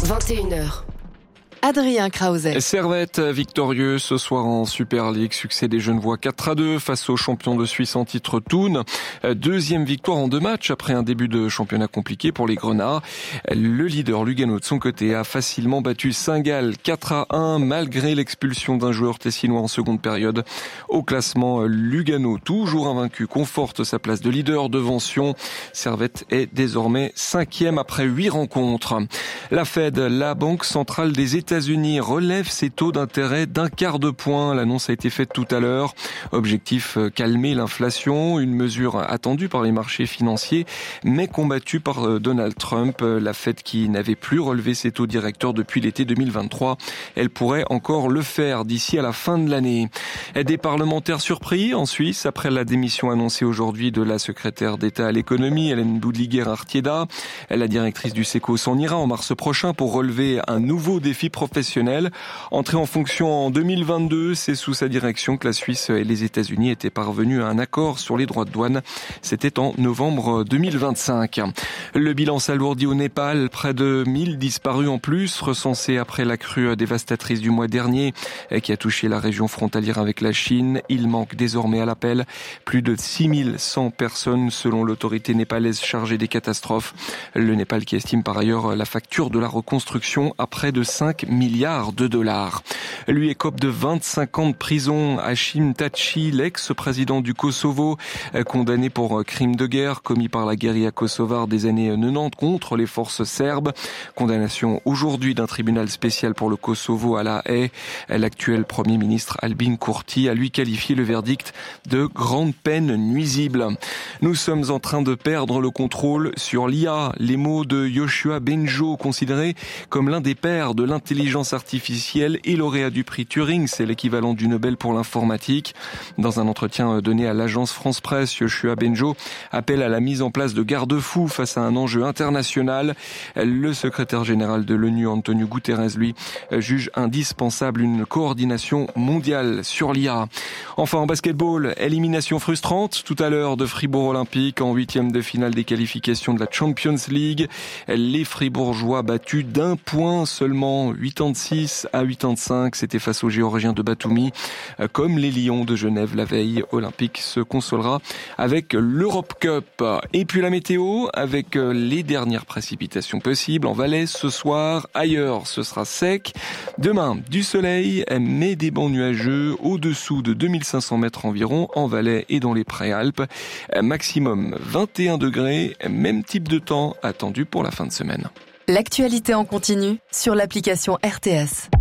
21h. Adrien Krause. Servette victorieux ce soir en Super League. Succès des Genevois 4-2 face aux champions de Suisse en titre Thun. Deuxième victoire en 2 matchs après un début de championnat compliqué pour les Grenats. Le leader Lugano de son côté a facilement battu Saint-Gall 4-1 malgré l'expulsion d'un joueur tessinois en seconde période. Au classement, Lugano, toujours invaincu, conforte sa place de leader devant Sion. Servette est désormais 5e après 8 rencontres. La Fed, la Banque centrale des États-Unis, relève ses taux d'intérêt d'1/4 de point. L'annonce a été faite tout à l'heure. Objectif, calmer l'inflation, une mesure attendue par les marchés financiers, mais combattue par Donald Trump. La Fed qui n'avait plus relevé ses taux directeurs depuis l'été 2023. Elle pourrait encore le faire d'ici à la fin de l'année. Des parlementaires surpris en Suisse après la démission annoncée aujourd'hui de la secrétaire d'État à l'économie, Hélène Boudliguer-Artieda. La directrice du SECO s'en ira en mars prochain pour relever un nouveau défi professionnel. Entrée en fonction en 2022, c'est sous sa direction que la Suisse et les États-Unis étaient parvenus à un accord sur les droits de douane. C'était en novembre 2025. Le bilan s'alourdit au Népal, près de 1000 disparus en plus, recensés après la crue dévastatrice du mois dernier qui a touché la région frontalière avec la Chine. Il manque désormais à l'appel plus de 6100 personnes selon l'autorité népalaise chargée des catastrophes. Le Népal qui estime par ailleurs la facture de la reconstruction à près de 5 milliards de dollars. Lui écope de 25 ans de prison. Hashim Thaçi, l'ex-président du Kosovo, condamné pour crimes de guerre commis par la guérilla kosovare des années 90 contre les forces serbes. Condamnation aujourd'hui d'un tribunal spécial pour le Kosovo à La Haye. L'actuel Premier ministre Albin Kurti a lui qualifié le verdict de grande peine nuisible. Nous sommes en train de perdre le contrôle sur l'IA. Les mots de Yoshua Bengio, considéré comme l'un des pères de l'intelligence artificielle et lauréat du prix Turing, c'est l'équivalent du Nobel pour l'informatique. Dans un entretien donné à l'agence France Presse, Yoshua Bengio appelle à la mise en place de garde-fous face à un enjeu international. Le secrétaire général de l'ONU, Antonio Guterres, lui, juge indispensable une coordination mondiale sur l'IA. Enfin, en basketball, élimination frustrante tout à l'heure de Fribourg Olympique en 8e de finale des qualifications de la Champions League. Les Fribourgeois battus d'1 point seulement, 86-85, c'était face aux Géorgiens de Batumi. Comme les Lions de Genève la veille, Olympique se consolera avec l'Europe Cup. Et puis la météo, avec les dernières précipitations possibles en Valais ce soir. Ailleurs, ce sera sec. Demain, du soleil, mais des bancs nuageux au-dessous de 2500 mètres environ en Valais et dans les Préalpes. Maximum 21 degrés, même type de temps attendu pour la fin de semaine. L'actualité en continu sur l'application RTS.